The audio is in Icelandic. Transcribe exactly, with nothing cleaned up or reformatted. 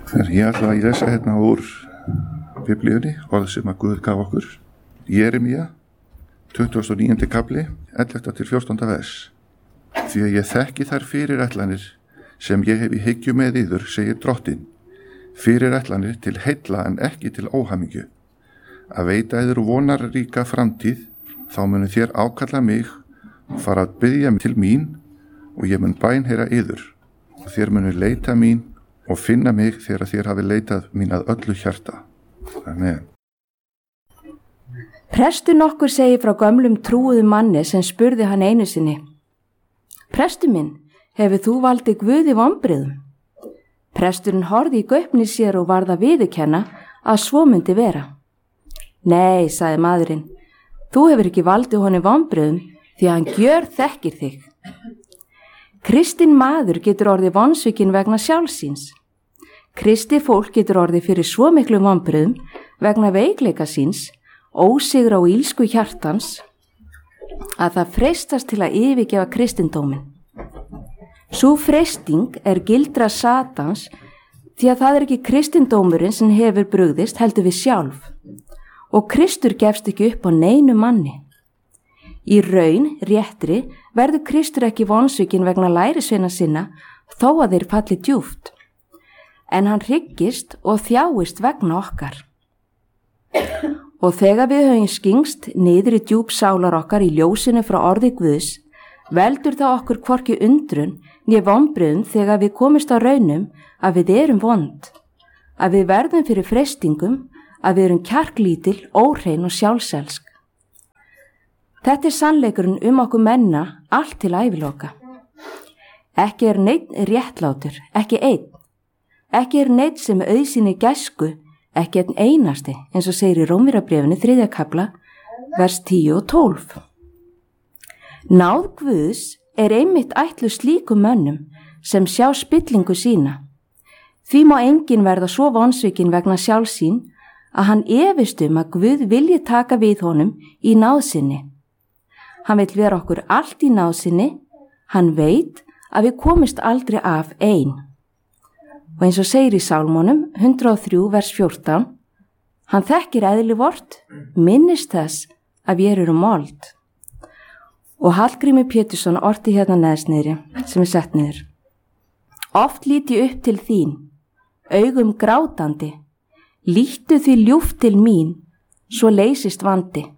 Ég ætla að lesa hérna úr Biblíunni, orð sem að Guð gaf okkur. Jeremía, tuttugasta og níundi kafli, ellefta til fjórtánda vers. Því að ég þekki þær fyrirætlanir sem ég hef í hyggju með yður, segir Drottinn. Fyrirætlanir til heilla en ekki til óhamingju. Að veita yður vonarríka framtíð, þá munu þér ákalla mig og fara að biðja til mín og ég mun bænheyra yður. Og þér munu leita mín og finna mig þegar þér hafi leitað mín að öllu hjarta. Amen. Prestur nokkur segir frá gömlum trúuðum manni sem spurði hann einu sinni: Prestur minn, hefur þú valdið Guði vonbrigðum? Presturinn horfði í gaupnir sér og varð að viðurkenna að svo myndi vera. Nei, sagði maðurinn, þú hefur ekki valdið honum vonbrigðum því að hann gjör þekkir þig. Kristinn maður getur orðið vonsvikinn vegna sjálfsíns. Kristið fólk getur orðið fyrir svo miklu vonbrigðum vegna veikleika síns, ósigra og ílsku hjartans, að það freistast til að yfirgefa kristindómin. Sú freisting er gildra Satans því að það er ekki kristindómurinn sem hefur brugðist heldur við sjálf og Kristur gefst ekki upp á neinu manni. Í raun, réttri, verður Kristur ekki vonsvikinn vegna lærisveina sinna þó að þeir falli djúpt, en hann hryggist og þjáist vegna okkar. Og þegar við höfum skingst niður í djúp sálar okkar í ljósinu frá orði Guðs, veldur það okkur hvorki undrun né vonbrigðum þegar við komist á raunum að við erum vond, að við verðum fyrir freistingum, að við erum kjarklítil, óhrein og sjálfselsk. Þetta er sannleikurinn um okkur menna allt til æviloka. Ekki er neinn réttlátur, ekki einn. Ekki er neinn sem auðsýnir gæsku, ekki einn einasti, eins og segir í Rómverjabréfinu þriðja kafla, vers tíu og tólf. Náð Guðs er einmitt ætlu slíkum mönnum sem sjá spillingu sína. Því má enginn verða svo vonsvikinn vegna sjálfsín að hann efist um að Guð vilji taka við honum í náðsinni. Hann vill vera okkur allt í náðsinni, hann veit að við komist aldrei af ein. Og eins og segir í Sálmónum hundrað og þrjú vers fjórtán, hann þekkir eðli vort, minnist þess að við erum mold. Og Hallgrímur Pétursson orti hérna neðst niðri, sem er sett niður. Oft lít ég upp til þín, augum grátandi, líttu því ljúft til mín, svo leysist vandi.